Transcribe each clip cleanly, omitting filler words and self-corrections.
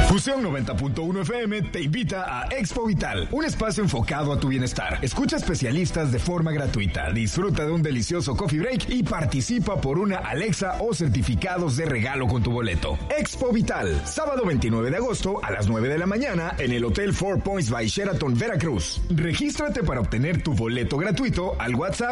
Fusión 90.1 FM te invita a Expo Vital, un espacio enfocado a tu bienestar. Escucha especialistas de forma gratuita, disfruta de un delicioso coffee break y participa por una Alexa o certificados de regalo con tu boleto. Expo Vital, sábado 29 de agosto a las 9 de la mañana en el Hotel Four Points by Sheraton, Veracruz. Regístrate para obtener tu boleto gratuito al WhatsApp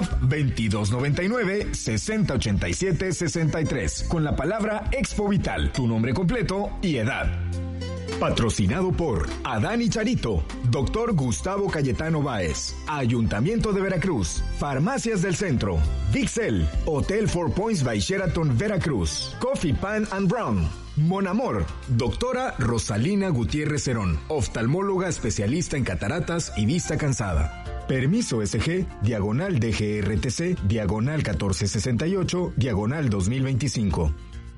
2299-6087-63 con la palabra Expo Vital, tu nombre completo y edad. Patrocinado por Adán y Charito, Dr. Gustavo Cayetano Báez, Ayuntamiento de Veracruz, Farmacias del Centro, Vixel, Hotel Four Points by Sheraton, Veracruz, Coffee Pan and Brown, Mon Amor, Doctora Rosalina Gutiérrez Herón, oftalmóloga especialista en cataratas y vista cansada. Permiso SG, diagonal DGRTC, diagonal 1468, diagonal 2025.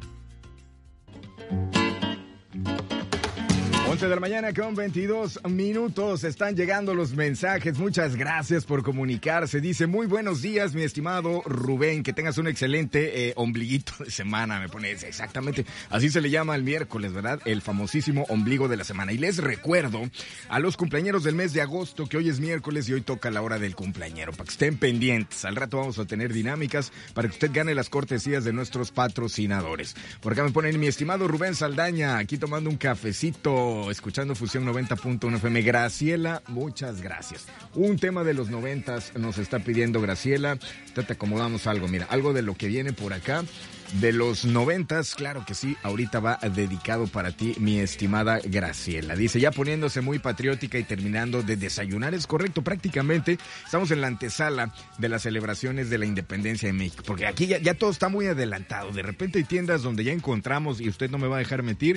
11 de la mañana con 22 minutos. Están llegando los mensajes. Muchas gracias por comunicarse. Dice, muy buenos días, mi estimado Rubén. Que tengas un excelente ombliguito de semana. Me pone exactamente. Así se le llama el miércoles, ¿verdad? El famosísimo ombligo de la semana. Y les recuerdo a los cumpleañeros del mes de agosto que hoy es miércoles y hoy toca la hora del cumpleañero. Para que estén pendientes. Al rato vamos a tener dinámicas para que usted gane las cortesías de nuestros patrocinadores. Por acá me ponen mi estimado Rubén Saldaña. Aquí tomando un cafecito, escuchando Fusión 90.1 FM. Graciela, muchas gracias. Un tema de los 90s nos está pidiendo Graciela. Te acomodamos algo, mira, algo de lo que viene por acá. De los 90s, claro que sí, ahorita va dedicado para ti, mi estimada Graciela. Dice, ya poniéndose muy patriótica y terminando de desayunar, es correcto, prácticamente estamos en la antesala de las celebraciones de la independencia de México, porque aquí ya todo está muy adelantado. De repente hay tiendas donde ya encontramos, y usted no me va a dejar mentir,